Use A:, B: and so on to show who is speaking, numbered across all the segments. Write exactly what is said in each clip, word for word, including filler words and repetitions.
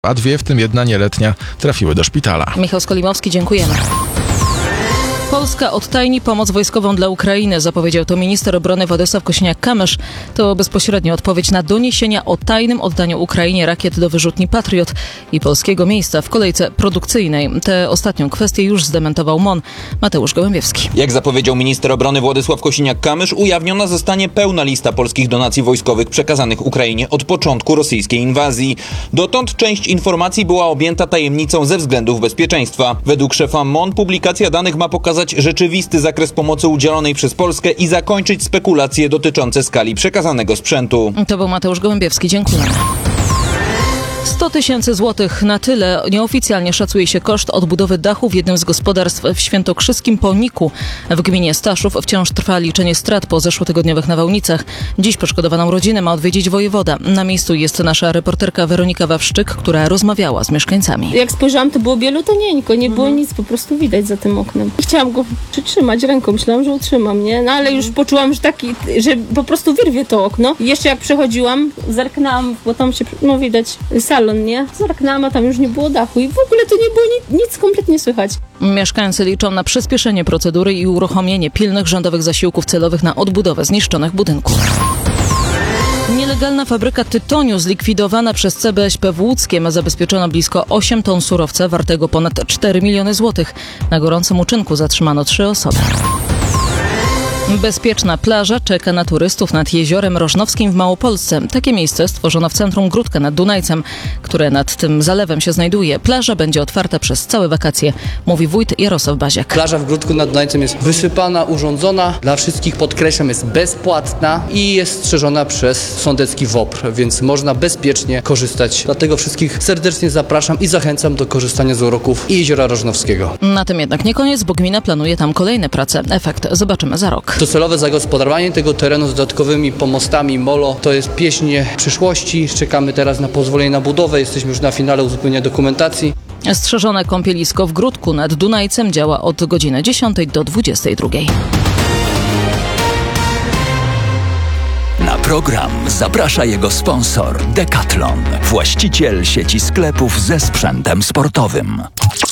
A: a dwie, w tym jedna nieletnia, trafiły do szpitala.
B: Michał Skolimowski, dziękujemy. Polska odtajni pomoc wojskową dla Ukrainy, zapowiedział to minister obrony Władysław Kosiniak-Kamysz. To bezpośrednia odpowiedź na doniesienia o tajnym oddaniu Ukrainie rakiet do wyrzutni Patriot i polskiego miejsca w kolejce produkcyjnej. Tę ostatnią kwestię już zdementował M O N. Mateusz Gołębiewski.
C: Jak zapowiedział minister obrony Władysław Kosiniak-Kamysz, ujawniona zostanie pełna lista polskich donacji wojskowych przekazanych Ukrainie od początku rosyjskiej inwazji. Dotąd część informacji była objęta tajemnicą ze względów bezpieczeństwa. Według szefa M O N publikacja danych ma pokazać rzeczywisty zakres pomocy udzielonej przez Polskę i zakończyć spekulacje dotyczące skali przekazanego sprzętu.
B: To był Mateusz Gołębiewski. Dziękuję. sto tysięcy złotych, na tyle nieoficjalnie szacuje się koszt odbudowy dachu w jednym z gospodarstw w świętokrzyskim Poniku. W gminie Staszów wciąż trwa liczenie strat po zeszłotygodniowych nawałnicach. Dziś poszkodowaną rodzinę ma odwiedzić wojewoda. Na miejscu jest nasza reporterka Weronika Wawrzyk, która rozmawiała z mieszkańcami.
D: Jak spojrzałam, to było bielutenieńko, nie było nic po prostu widać za tym oknem. Chciałam go przytrzymać ręką, myślałam, że utrzymam, nie? No ale już poczułam, że taki, że po prostu wyrwie to okno. I jeszcze jak przechodziłam, zerknęłam, bo tam się, no widać, salon, nie? Zerknęłam, a tam już nie było dachu i w ogóle to nie było nic, nic kompletnie słychać.
B: Mieszkańcy liczą na przyspieszenie procedury i uruchomienie pilnych rządowych zasiłków celowych na odbudowę zniszczonych budynków. Nielegalna fabryka tytoniu zlikwidowana przez C B S P w Łódzkiem zabezpieczono blisko osiem ton surowca wartego ponad cztery miliony złotych. Na gorącym uczynku zatrzymano trzy osoby. Bezpieczna plaża czeka na turystów nad Jeziorem Rożnowskim w Małopolsce. Takie miejsce stworzono w centrum Gródkę nad Dunajcem, które nad tym zalewem się znajduje. Plaża będzie otwarta przez całe wakacje, mówi wójt Jarosław Baziak.
E: Plaża w Gródku nad Dunajcem jest wysypana, urządzona. Dla wszystkich, podkreślam, jest bezpłatna i jest strzeżona przez sądecki W O P R, więc można bezpiecznie korzystać. Dlatego wszystkich serdecznie zapraszam i zachęcam do korzystania z uroków Jeziora Rożnowskiego.
B: Na tym jednak nie koniec, bo gmina planuje tam kolejne prace. Efekt zobaczymy za rok.
E: Docelowe zagospodarowanie tego terenu z dodatkowymi pomostami molo to jest pieśń przyszłości. Czekamy teraz na pozwolenie na budowę. Jesteśmy już na finale uzupełnienia dokumentacji.
B: Strzeżone kąpielisko w Gródku nad Dunajcem działa od godziny dziesiątej do dwudziestej drugiej.
F: Na program zaprasza jego sponsor Decathlon, właściciel sieci sklepów ze sprzętem sportowym.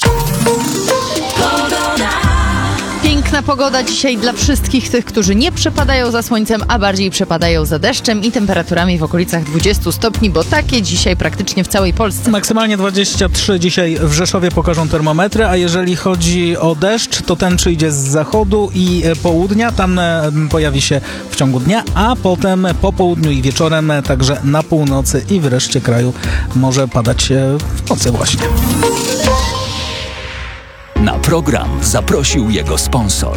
G: Piękna pogoda dzisiaj dla wszystkich tych, którzy nie przepadają za słońcem, a bardziej przepadają za deszczem i temperaturami w okolicach dwudziestu stopni, bo takie dzisiaj praktycznie w całej Polsce.
H: Maksymalnie dwadzieścia trzy dzisiaj w Rzeszowie pokażą termometry, a jeżeli chodzi o deszcz, to ten przyjdzie z zachodu i południa, tam pojawi się w ciągu dnia, a potem po południu i wieczorem także na północy i w reszcie kraju może padać w nocy właśnie.
F: Na program zaprosił jego sponsor.